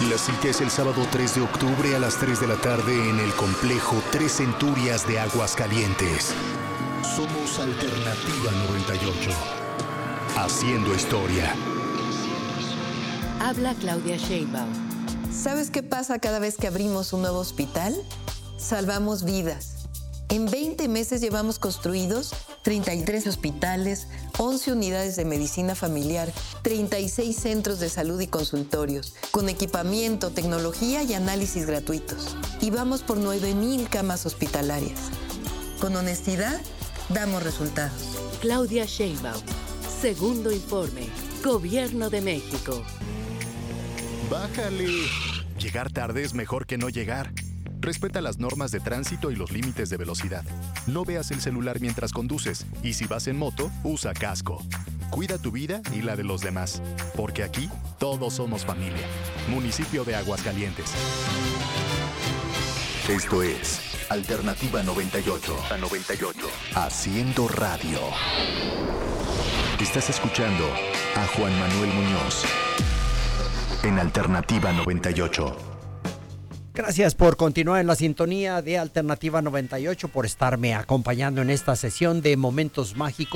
La cita es el sábado 3 de octubre a las 3 de la tarde en el complejo Tres Centurias de Aguascalientes. Somos Alternativa 98. Haciendo historia. Habla Claudia Sheinbaum. ¿Sabes qué pasa cada vez que abrimos un nuevo hospital? Salvamos vidas. En 20 meses llevamos construidos 33 hospitales, 11 unidades de medicina familiar, 36 centros de salud y consultorios, con equipamiento, tecnología y análisis gratuitos. Y vamos por 9,000 camas hospitalarias. Con honestidad, damos resultados. Claudia Sheinbaum. Segundo informe. Gobierno de México. Bájale. Llegar tarde es mejor que no llegar. Respeta las normas de tránsito y los límites de velocidad. No veas el celular mientras conduces. Y si vas en moto, usa casco. Cuida tu vida y la de los demás. Porque aquí, todos somos familia. Municipio de Aguascalientes. Esto es Alternativa 98. A 98. Haciendo radio. Estás escuchando a Juan Manuel Muñoz en Alternativa 98. Gracias por continuar en la sintonía de Alternativa 98, por estarme acompañando en esta sesión de Momentos Mágicos.